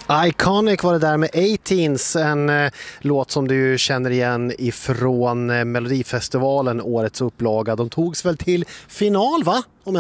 Iconic var det där med 18s, en låt som du känner igen ifrån Melodifestivalen, årets upplaga. De togs väl till final, va?